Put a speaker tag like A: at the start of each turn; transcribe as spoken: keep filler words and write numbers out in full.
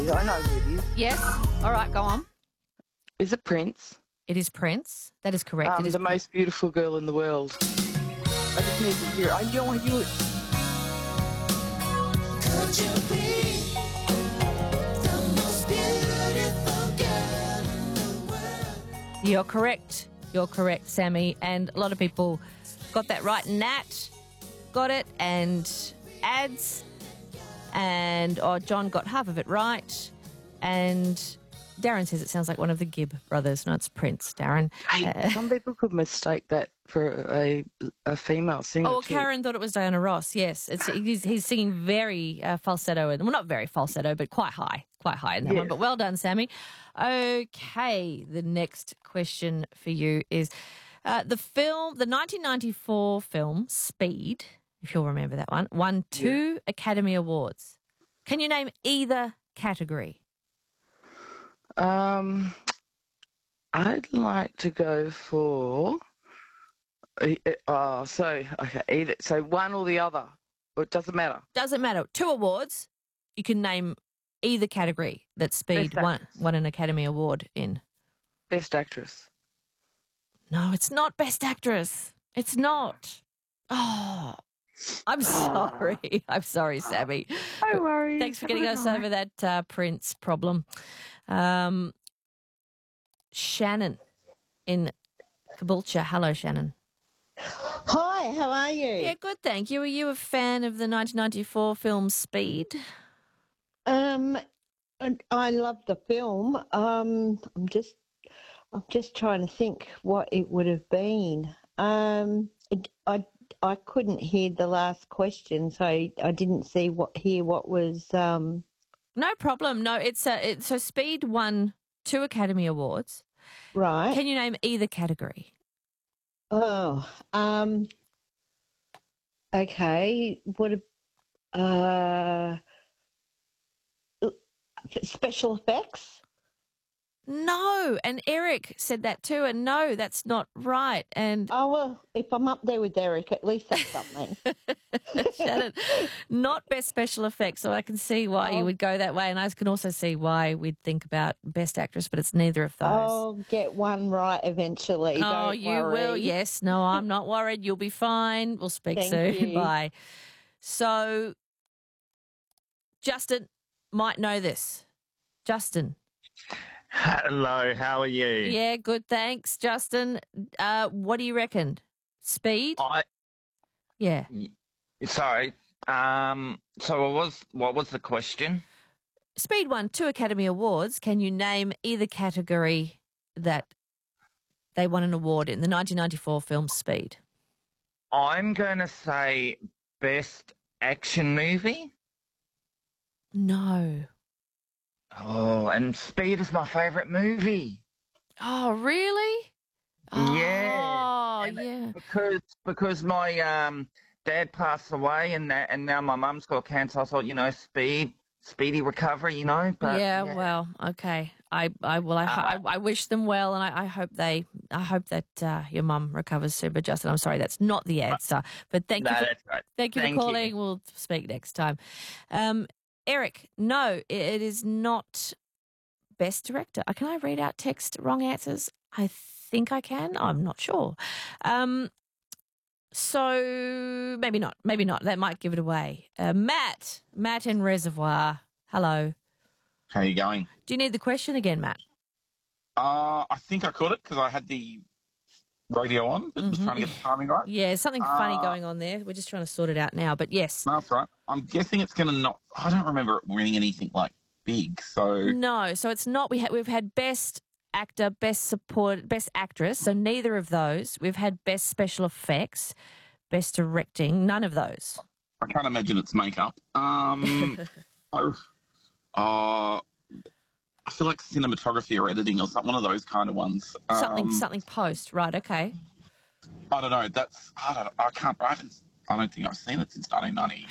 A: I know who it is.
B: Yes. All right, go on.
A: Is it Prince?
B: It is Prince. That is correct.
A: Um,
B: it is
A: the
B: Prin-
A: most beautiful girl in the world. I just need to hear it. I don't want to hear it.
C: Could you be the most beautiful girl in the world?
B: You're correct. You're correct, Sammy. And a lot of people got that right. Nat got it, and Ads, and oh, John got half of it right. And Darren says it sounds like one of the Gibb brothers. No, it's Prince, Darren.
A: Hey,
B: Uh,
A: some people could mistake that for a a female singer.
B: Oh, well,
A: too.
B: Karen thought it was Diana Ross. Yes, it's he's, he's singing very uh, falsetto, and well, not very falsetto, but quite high, quite high in that
A: Yes.
B: one. But well done, Sammy. Okay, the next question for you is uh, the film, the nineteen ninety-four film Speed, if you'll remember that one, won two Academy Awards. Can you name either category?
A: Um, I'd like to go for. uh, Oh, so okay, either so one or the other. Or it doesn't matter.
B: Doesn't matter. Two awards. You can name either category that Speed
A: Best
B: won,
A: actress.
B: won an Academy Award in.
A: Best actress.
B: No, it's not Best Actress. It's not. Oh, I'm sorry. I'm sorry, Sammy.
A: No worries.
B: Thanks for getting us over that uh, Prince problem. Um, Shannon in Caboolture. Hello, Shannon.
D: Hi, how are you?
B: Yeah, good, thank you. Are you a fan of the nineteen ninety-four film Speed?
D: Um, and I love the film. Um, I'm just, I'm just trying to think what it would have been. Um, it, I, I couldn't hear the last question, so I, I didn't see what hear what was. Um,
B: No problem. No, it's a, it, so Speed won two Academy Awards.
D: right.
B: Can you name either category?
D: Oh, um, okay. What? a- Uh, special effects.
B: No, and Eric said that too, and no, that's not right. And
D: Oh well, if I'm up there with Derek, at least that's something.
B: Shannon, not best special effects, so I can see why you
D: Oh.
B: would go that way, and I can also see why we'd think about best actress, but it's neither of those.
D: I'll get one right eventually.
B: Oh,
D: don't
B: you
D: worry.
B: will. Yes. No, I'm not worried. You'll be fine. We'll speak
D: Thank
B: soon.
D: you.
B: Bye. So, Justin might know this. Justin.
E: Hello, how are you?
B: Yeah, good. Thanks, Justin. Uh, what do you reckon? Speed?
E: I
B: Yeah.
E: sorry. Um. So what was what was the question?
B: Speed won two Academy Awards. Can you name either category that they won an award in? The nineteen ninety-four film Speed.
E: I'm going to say best action movie.
B: No.
E: Oh, and Speed is my favourite movie.
B: Oh, really?
E: Yeah.
B: Oh,
E: And
B: yeah.
E: Because because my um dad passed away, and that, and now my mum's got cancer. I thought, you know, Speed, speedy recovery, you know. But
B: yeah, well, okay. I, I well, I,
E: Uh,
B: I, I wish them well, and I, I hope they, I hope that uh, your mum recovers soon. But Justin, I'm sorry, that's not the answer. But thank
E: no,
B: you, for,
E: that's right.
B: thank you
E: Thank
B: for
E: you.
B: calling. We'll speak next time. Um, Eric, no, it, it is not best director. Uh, Can I read out text wrong answers? I think I can. I'm not sure. Um, so maybe not. Maybe not. That might give it away. Uh, Matt, Matt in Reservoir. Hello.
F: How you going?
B: Do you need the question again, Matt?
F: Uh, I think I caught it because I had the radio on, but was
B: Mhm.
F: trying to get the timing right.
B: Yeah, something funny
F: Uh,
B: going on there. We're just trying to sort it out now. But yes.
F: No, that's right. I'm guessing it's going to not. I don't remember it winning anything like big. So
B: No, so it's not. We ha- we've had best actor, best support, best actress. So neither of those. We've had best special effects, best directing. None of those.
F: I can't imagine it's makeup. Um, I, uh, I feel like cinematography or editing or something. One of those kind of ones.
B: Something,
F: Um,
B: something post. Right. Okay.
F: I don't know. That's. I don't. I can't. I haven't. I don't think I've seen it since nineteen ninety.